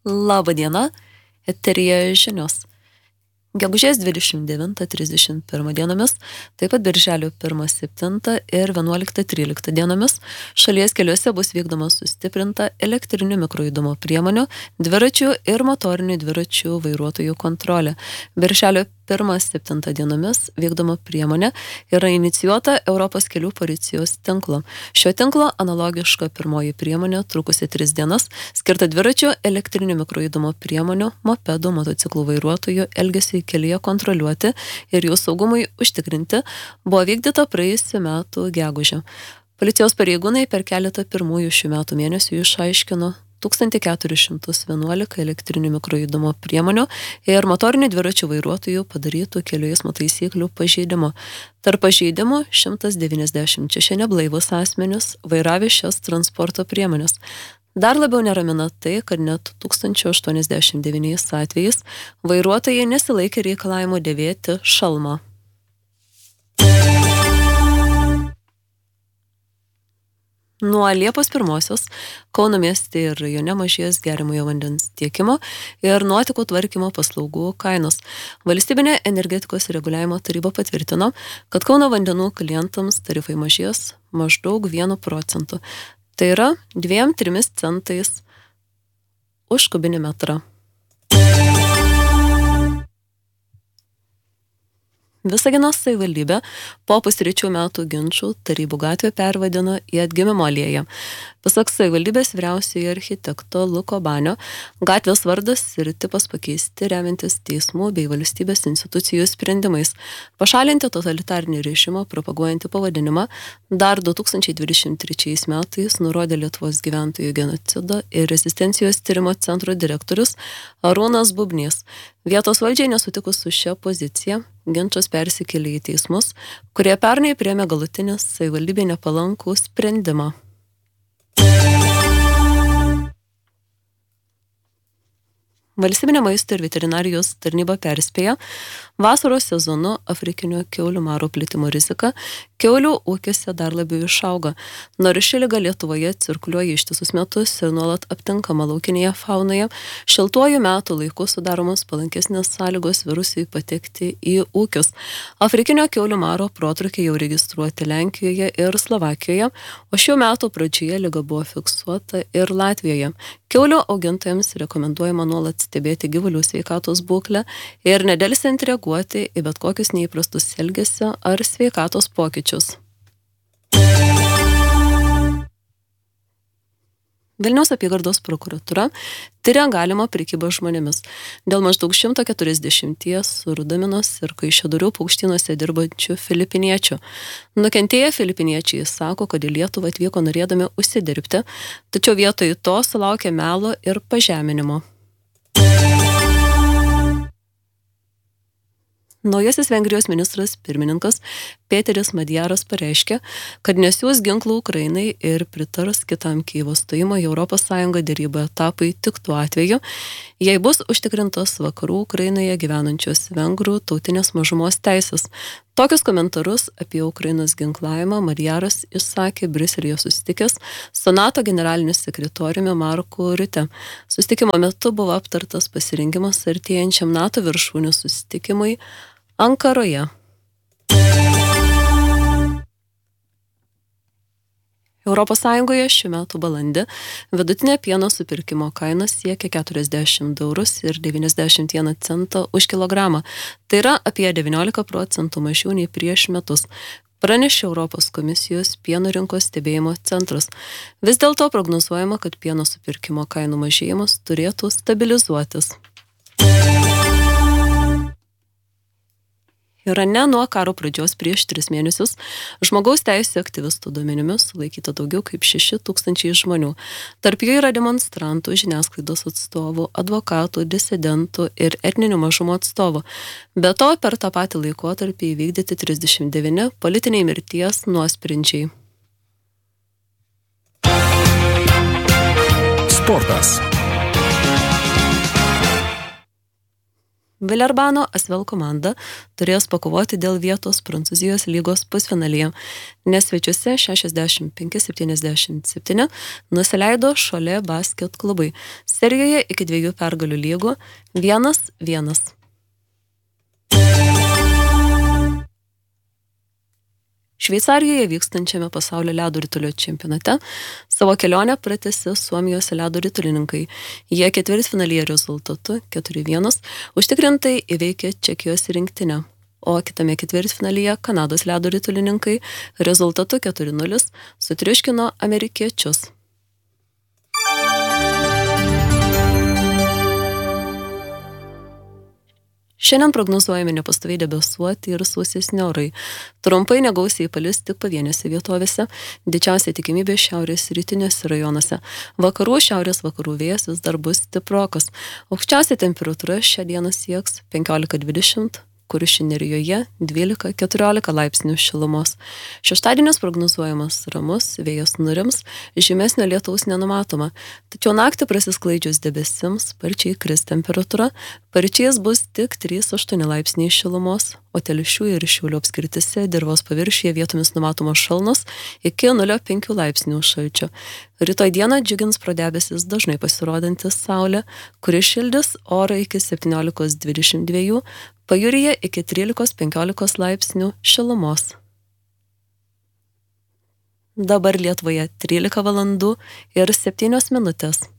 Labą dieną, eteryje žinios. Gegužės 29-31 dienomis, taip pat birželio 1-7 ir 11-13 dienomis šalies keliuose bus vykdoma sustiprinta elektrinių mikrojudumo priemonių, dviračių ir motorinių dviračių vairuotojų kontrolė. Birželio 1-7 dienomis vykdoma priemonė yra inicijuota Europos kelių policijos tinklo. Šio tinklo analogiška pirmoji priemonė, trukusi 3 dienas, skirta dviračių, elektrinių mikrojudumo priemonių, mopedų, motociklų vairuotojų elgesį kelyje kontroliuoti ir jų saugumui užtikrinti, buvo vykdyta praėjusių metų gegužę. Policijos pareigūnai per keletą pirmųjų šių metų mėnesių išaiškino 1411 elektrinių mikrojudumo priemonių ir motorinių dviračių vairuotojų padarytų kelių eismo taisyklių pažeidimo. Tarp pažeidimų 196 neblaivus asmenys vairavę šias transporto priemonės. Dar labiau neramina tai, kad net 1089 atvejais vairuotojai nesilaikė reikalavimo dėvėti šalmą. Nuo Liepos 1 Kauno mieste ir rajone mažės geriamojo vandens tiekimo ir nuotekų tvarkymo paslaugų kainos. Valstybinė energetikos reguliavimo taryba patvirtino, kad Kauno vandenų klientams tarifai mažės maždaug 1%. Tai yra 2-3 centais už kubinį metrą. Visagino savivaldybė po pusryčių metų ginčų Tarybų gatvę pervadino į Atgimimo alėją. Pasak savivaldybės vyriausiojo architekto Luko Banio, gatvės vardas ir tipas pakeisti remiantis teismų bei valstybės institucijų sprendimais. Pašalinti totalitarinį režimą propaguojantį pavadinimą dar 2023 metais nurodė Lietuvos gyventojų genocido ir rezistencijos tyrimo centro direktorius Arūnas Bubnys. Vietos valdžiai nesutikus su šia pozicija, ginčas persikėlė į teismus, kurie pernai priėmė galutinį savivaldybei nepalankų sprendimą. Valstybinė maisto ir veterinarijos tarnyba perspėja vasaros sezonu afrikinio kiaulių maro plitimo rizika kiaulių ūkiuose dar labiau išauga. Nors ši liga Lietuvoje cirkuliuoja ištisus metus ir nuolat aptinkama laukinėje faunoje, šiltuoju metų laiku sudaromos palankesnės sąlygos virusui patekti į ūkius. Afrikinio kiaulių maro protrūkiai jau registruoti Lenkijoje ir Slovakijoje, o šių metų pradžioje liga buvo fiksuota ir Latvijoje. Kiaulių augintojams rekomenduojama nuolat stebėti gyvulių sveikatos būklę ir nedelsiant reaguoti į bet kokius neįprastus elgesio ar sveikatos pokyčius. Vilniaus apygardos prokuratūra tiria galimą prekybą žmonėmis dėl maždaug 140 Rudaminos ir Kaišiadorių paukštynuose dirbančių filipiniečių. Nukentėję filipiniečiai sako, kad į Lietuvą atvyko norėdami užsidirbti, tačiau vietoj to sulaukė melo ir pažeminimo. Naujasis Vengrijos ministras pirmininkas Peteris Madjaras pareiškė, kad nesiųs ginklų Ukrainai ir pritars kitam Kijevo stojimo į Europos Sąjungą derybų etapui tik tuo atveju, jei bus užtikrintos vakarų Ukrainoje gyvenančios vengrų tautinės mažumos teisės. Tokius komentarus apie Ukrainos ginklavimą Madjaras išsakė Briuselyje susitikęs su NATO generaliniu sekretoriumi Marku Rute. Susitikimo metu buvo aptartas pasirengimas artėjančiam NATO viršūnių susitikimui Ankaroje. Europos Sąjungoje šių metų balandį vidutinė pieno supirkimo kaina siekia 40 eurus ir 91 centą už kilogramą. Tai yra apie 19% mažiau nei prieš metus, pranešė Europos komisijos pieno rinkos stebėjimo centras. Vis dėlto prognozuojama, kad pieno supirkimo kainų mažėjimas turėtų stabilizuotis. Irane nuo karo pradžios prieš 3 mėnesius žmogaus teisių aktyvistų duomenimis sulaikyta daugiau kaip 6,000 žmonių. Tarp jų yra demonstrantų, žiniasklaidos atstovų, advokatų, disidentų ir etninių mažumų atstovų. Be to, per tą patį laikotarpį įvykdyti 39 politiniai mirties nuosprendžiai. Sportas. Vilerbano Asvel komanda turės pakovoti dėl vietos Prancūzijos lygos pusfinalyje, nes svečiuose 65-77 nusileido Šolė basket klubai. Serijoje iki 2 pergalių lygų 1-1. Šveicarijoje vykstančiame pasaulio ledo ritulio čempionate savo kelionę pratęsė Suomijos ledo ritulininkai. Jie ketvirtfinalyje rezultatu 4-1 užtikrintai įveikė Čekijos rinktinę, o kitame ketvirtfinalyje Kanados ledo ritulininkai rezultatu 4-0 sutriuškino amerikiečius. Šiandien prognozuojami nepastoviai debesuoti ir sausesni orai. Trumpai negausiai palis tik pavienėse vietovėse, didžiausia tikimybė šiaurės rytiniuose rajonuose. Vakarų šiaurės vakarų vėjas vis dar bus stiprokas. Aukščiausia temperatūra šią dieną sieks 15-20, Kuršių Nerijoje 12-14 laipsnių šilumos. Šeštadienis prognozuojamas ramus, vėjas nurims, žymesnio lietaus nenumatoma. Tačiau naktį prasisklaidžius debesims sparčiai kris temperatūra, paryčiais bus tik 3-8 laipsniai šilumos, o Telšių ir Šiaulių apskrityse dirvos paviršiuje vietomis numatomos šalnos iki 0,5 laipsnių šalčio. Rytoj dieną džiugins pro debesis dažnai pasirodantis saulė, kuri šildys orą iki 17-22, pajūryje iki 13-15 laipsnių šilumos. Dabar Lietuvoje 13 valandų ir 7 minutės.